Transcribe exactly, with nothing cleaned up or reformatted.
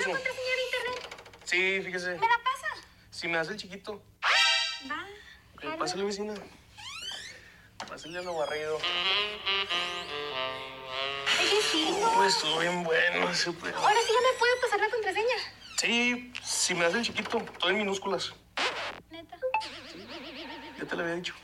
la contraseña de internet? Sí, fíjese. ¿Me la pasa? Si me das el chiquito. Va. Eh, Pásale, vecina. Pásale a lo barrido. Oye, sí. Pues estuvo bien bueno ese pedo. Ahora sí ya me puede pasar la contraseña. Sí, si me das el chiquito, todo en minúsculas. Neta. Ya te lo había dicho.